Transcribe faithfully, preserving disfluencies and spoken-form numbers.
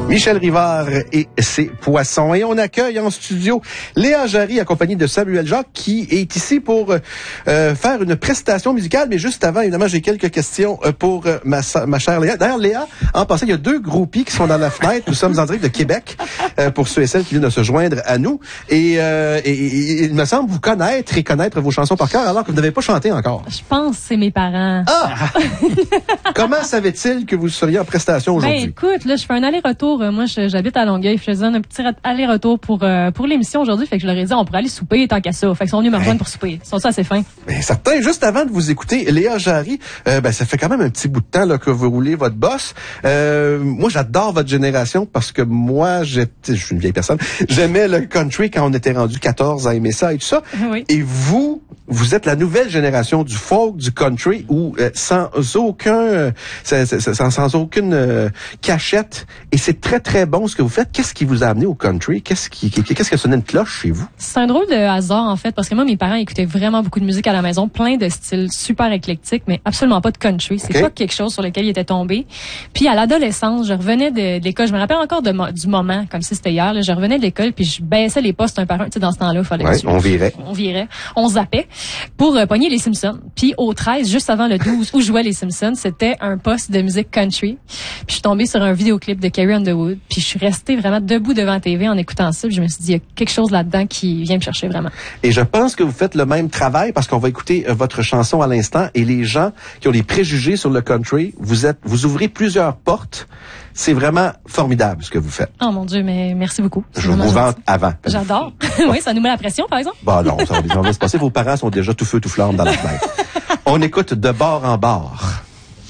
Michel Rivard et ses poissons. Et on accueille en studio Léa Jarry, accompagnée de Samuel Jacques, qui est ici pour euh, faire une prestation musicale. Mais juste avant, évidemment, j'ai quelques questions pour euh, ma, ma chère Léa. D'ailleurs, Léa, en passant, il y a deux groupies qui sont dans la fenêtre. Nous sommes en direct de Québec, euh, pour ceux et celles qui viennent de se joindre à nous. Et, euh, et, et il me semble vous connaître et connaître vos chansons par cœur, alors que vous n'avez pas chanté encore. Je pense que c'est mes parents. Ah! Comment savaient-ils que vous seriez en prestation aujourd'hui? Ben écoute, là, je fais un aller-retour. Moi, je, j'habite à Longueuil. Je faisais un petit aller-retour pour euh, pour l'émission aujourd'hui. Fait que je leur ai dit, on pourrait aller souper tant qu'à ça. Fait qu'ils sont venus me rejoindre pour souper. Ils sont ça assez fins. Ben certain. Juste avant de vous écouter, Léa Jarry, euh, ben ça fait quand même un petit bout de temps là que vous roulez votre boss. Euh, moi, j'adore votre génération parce que moi, j'étais, je suis une vieille personne. J'aimais le country quand on était rendu quatorze à aimer ça et tout ça. Oui. Et vous, vous êtes la nouvelle génération du folk, du country, où euh, sans aucun, euh, sans, sans, sans aucune euh, cachette. Et c'est très très bon ce que vous faites. Qu'est-ce qui vous a amené au country? Qu'est-ce qui, qu'est-ce qui a sonné une cloche chez vous? C'est un drôle de hasard, en fait, parce que moi, mes parents écoutaient vraiment beaucoup de musique à la maison, plein de styles super éclectiques, mais absolument pas de country. C'est okay. Pas quelque chose sur lequel ils étaient tombés. Puis à l'adolescence, je revenais de, de l'école. Je me rappelle encore de mo- du moment, comme si c'était hier. Là, je revenais de l'école, puis je baissais les postes un par un. Tu sais, dans ce temps-là, il fallait ouais, que on virait. On virait. On zappait pour euh, pogner les Simpsons. Puis au treize, juste avant le douze, où jouaient les Simpsons, c'était un poste de musique country. Puis je suis tombée sur un vidéoclip de Carrie Underwood. Puis je suis restée vraiment debout devant la T V en écoutant ça. Puis je me suis dit, il y a quelque chose là-dedans qui vient me chercher vraiment. Et je pense que vous faites le même travail parce qu'on va écouter euh, votre chanson à l'instant. Et les gens qui ont des préjugés sur le country, vous êtes, vous ouvrez plusieurs portes. C'est vraiment formidable ce que vous faites. Oh mon Dieu, mais merci beaucoup. Je vous vante avant. J'adore. Oui, ça nous met la pression, par exemple. Bah non, ça va bien se passer. Vos parents sont déjà tout feu, tout flamme dans la fenêtre. On écoute de bord en bord.